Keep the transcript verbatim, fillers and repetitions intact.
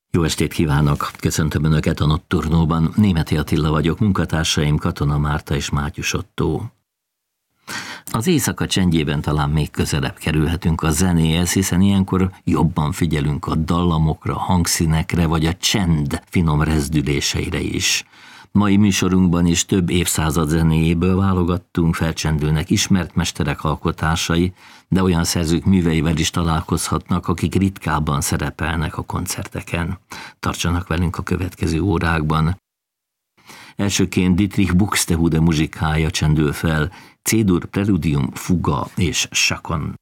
Jó estét kívánok! Köszöntöm Önöket a Nocturnóban. Németi Attila vagyok, munkatársaim Katona Márta és Mátyus Ottó. Az éjszaka csendjében talán még közelebb kerülhetünk a zenéhez, hiszen ilyenkor jobban figyelünk a dallamokra, hangszínekre, vagy a csend finom rezdüléseire is. Mai műsorunkban is több évszázad zenéjéből válogattunk, felcsendülnek ismert mesterek alkotásai, de olyan szerzők műveivel is találkozhatnak, akik ritkábban szerepelnek a koncerteken. Tartsanak velünk a következő órákban. Elsőként Dietrich Buxtehude muzsikája csendül fel, C-dur, preludium, fuga és sakon.